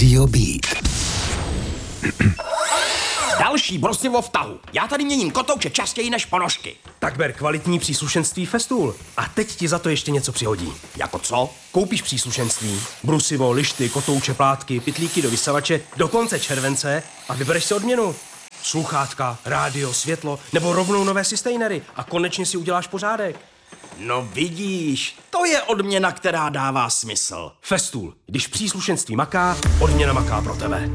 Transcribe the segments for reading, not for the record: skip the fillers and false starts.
Rádio Beat. Další brosivo v tahu. Já tady měním kotouče častěji než ponožky. Tak ber kvalitní příslušenství Festool. A teď ti za to ještě něco přihodí. Jako co? Koupíš příslušenství, brusivo, lišty, kotouče, plátky, pytlíky do vysavače do konce července a vybereš si odměnu. Sluchátka, rádio, světlo nebo rovnou nové sustainery a konečně si uděláš pořádek. No vidíš, to je odměna, která dává smysl. Festool. Když příslušenství maká, odměna maká pro tebe.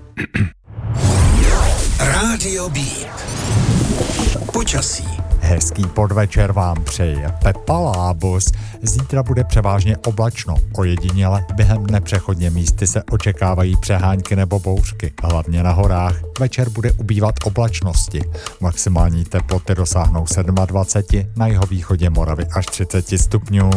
Rádio Beat. Počasí. Hezký podvečer vám přeje Pepa Lábus. Zítra bude převážně oblačno, ojediněle během dne přechodně místy se očekávají přehánky nebo bouřky, hlavně na horách. Večer bude ubývat oblačnosti. Maximální teploty dosáhnou 27, na jihovýchodě Moravy až 30 stupňů.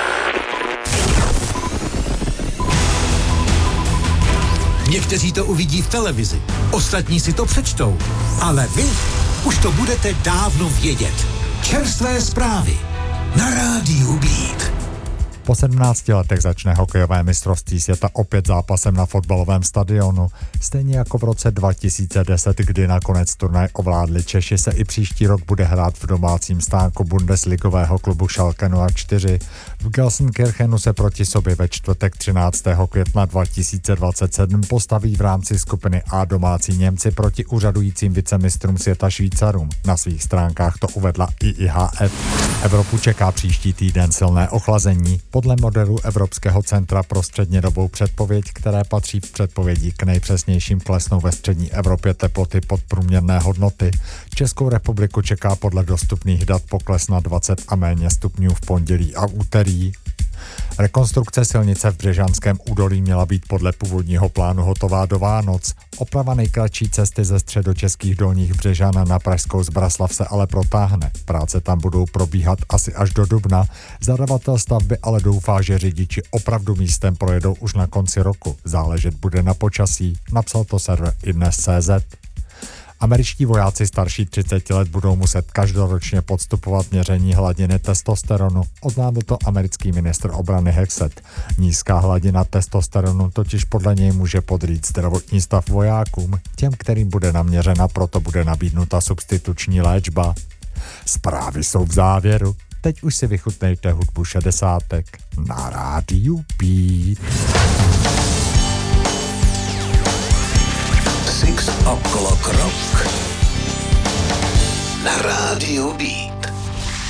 Někteří to uvidí v televizi, ostatní si to přečtou, ale vy už to budete dávno vědět. Čerstvé zprávy na Rádiu Beat. Po 17 letech začne hokejové mistrovství světa opět zápasem na fotbalovém stadionu. Stejně jako v roce 2010, kdy nakonec turnaj ovládli Češi, se i příští rok bude hrát v domácím stánku bundesligového klubu Schalke 04. V Gelsenkirchenu se proti sobě ve čtvrtek 13. května 2027 postaví v rámci skupiny A domácí Němci proti úřadujícím vicemistrům světa Švýcarům. Na svých stránkách to uvedla IIHF. Evropu čeká příští týden silné ochlazení. Podle modelu Evropského centra pro střednědobou předpověď, které patří v předpovědi k nejpřesnějším, klesnou ve střední Evropě teploty pod průměrné hodnoty. Českou republiku čeká podle dostupných dat pokles na 20 a méně stupňů v pondělí a úterý. Rekonstrukce silnice v Břežanském údolí měla být podle původního plánu hotová do Vánoc. Oprava nejkratší cesty ze středočeských Dolních Břežan na pražskou Zbraslav se ale protáhne. Práce tam budou probíhat asi až do dubna. Zadavatel stavby ale doufá, že řidiči opravdu místem projedou už na konci roku. Záležet bude na počasí, napsal to server iDnes.cz. Američtí vojáci starší 30 let budou muset každoročně podstupovat měření hladiny testosteronu, oznámil to americký ministr obrany Hexet. Nízká hladina testosteronu totiž podle něj může podrýt zdravotní stav vojákům, těm, kterým bude naměřena, proto bude nabídnuta substituční léčba. Zprávy jsou v závěru. Teď už si vychutnejte hudbu 60. na Rádiu Beat. Six O'Clock Rock na Rádiu Beat.